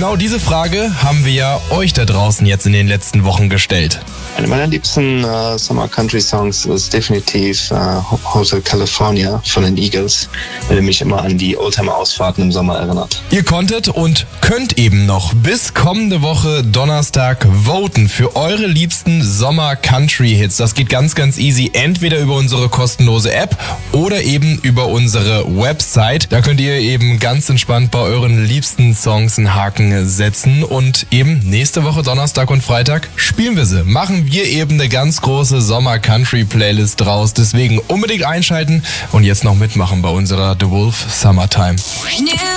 genau diese Frage haben wir ja euch da draußen jetzt in den letzten Wochen gestellt. Eine meiner liebsten Summer Country Songs ist definitiv Hotel California von den Eagles, weil mich immer an die Oldtimer-Ausfahrten im Sommer erinnert. Ihr konntet und könnt eben noch bis kommende Woche Donnerstag voten für eure liebsten Sommer Country Hits. Das geht ganz, ganz easy. Entweder über unsere kostenlose App oder eben über unsere Website. Da könnt ihr eben ganz entspannt bei euren liebsten Songs einen Haken setzen und eben nächste Woche Donnerstag und Freitag spielen wir sie. Machen wir eben eine ganz große Sommer Country Playlist draus. Deswegen unbedingt einschalten und jetzt noch mitmachen bei unserer The Wolf Summertime.